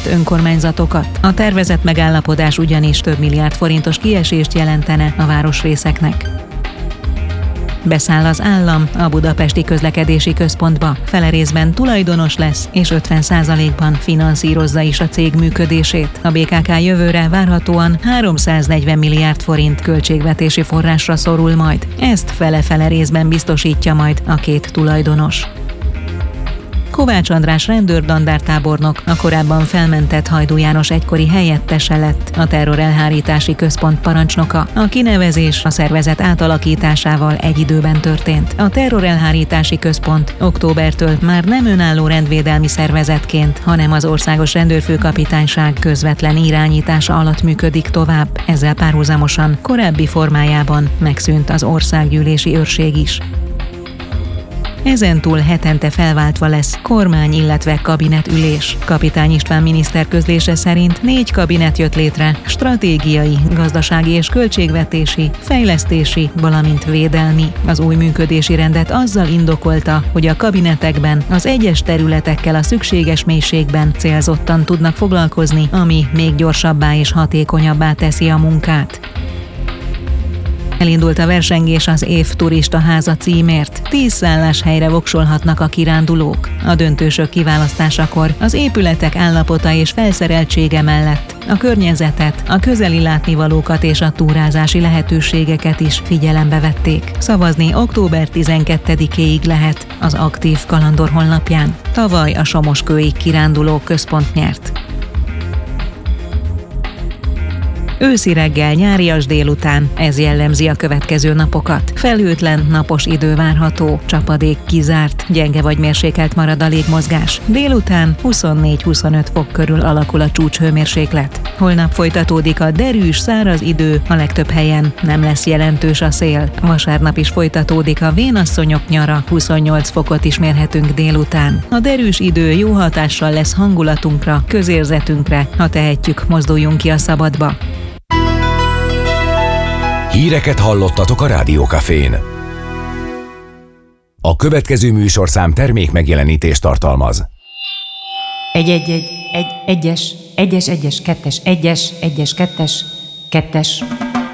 érintett önkormányzatokat. A tervezett megállapodás ugyanis több milliárd forintos kiesést jelentene a városrészeknek. Beszáll az állam a Budapesti Közlekedési Központba. Fele részben tulajdonos lesz, és 50%-ban finanszírozza is a cég működését. A BKK jövőre várhatóan 340 milliárd forint költségvetési forrásra szorul majd. Ezt fele-fele részben biztosítja majd a két tulajdonos. Kovács András rendőr-dandártábornok, a korábban felmentett Hajdú János egykori helyettese lett, a terrorelhárítási központ parancsnoka. A kinevezés a szervezet átalakításával egy időben történt. A terrorelhárítási központ októbertől már nem önálló rendvédelmi szervezetként, hanem az Országos Rendőrfőkapitányság közvetlen irányítása alatt működik tovább. Ezzel párhuzamosan korábbi formájában megszűnt az országgyűlési őrség is. Ezentúl hetente felváltva lesz kormány, illetve kabinetülés. Kapitány István miniszter közlése szerint 4 kabinet jött létre, stratégiai, gazdasági és költségvetési, fejlesztési, valamint védelmi. Az új működési rendet azzal indokolta, hogy a kabinetekben az egyes területekkel a szükséges mélységben célzottan tudnak foglalkozni, ami még gyorsabbá és hatékonyabbá teszi a munkát. Elindult a versengés az év turistaháza címért. 10 szálláshelyre voksolhatnak a kirándulók. A döntősök kiválasztásakor az épületek állapota és felszereltsége mellett a környezetet, a közeli látnivalókat és a túrázási lehetőségeket is figyelembe vették. Szavazni október 12-éig lehet az Aktív Kalandor honlapján. Tavaly a Somoskői Kiránduló Központ nyert. Őszi reggel, nyárias délután, ez jellemzi a következő napokat. Felhőtlen, napos idő várható, csapadék kizárt, gyenge vagy mérsékelt marad a légmozgás. Délután 24-25 fok körül alakul a csúcshőmérséklet. Holnap folytatódik a derűs, száraz idő, a legtöbb helyen nem lesz jelentős a szél. Vasárnap is folytatódik a vénasszonyok nyara, 28 fokot is mérhetünk délután. A derűs idő jó hatással lesz hangulatunkra, közérzetünkre, ha tehetjük, mozduljunk ki a szabadba. Híreket hallottatok a Rádió Cafén. A következő műsorszám termék megjelenítést tartalmaz. Egyes, kettes.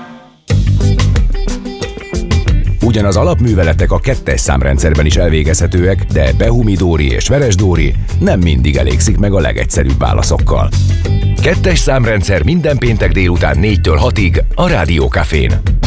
Ugyanaz alapműveletek a 2-es számrendszerben is elvégezhetőek, de Behumi-Dóri és Veres-Dóri nem mindig elégszik meg a legegyszerűbb válaszokkal. 2-es számrendszer minden péntek délután 4-től 6-ig a Rádió Cafén.